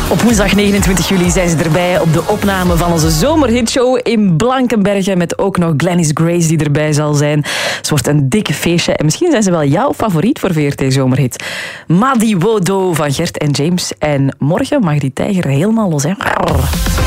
Op woensdag 29 juli zijn ze erbij op de opname van onze zomerhitshow in Blankenberge. Met ook nog Glennis Grace die erbij zal zijn. Het wordt een dikke feestje. En misschien zijn ze wel jouw favoriet voor VRT Zomerhit. Madi Wodo van Gert en James. En morgen mag die tijger helemaal los, hè.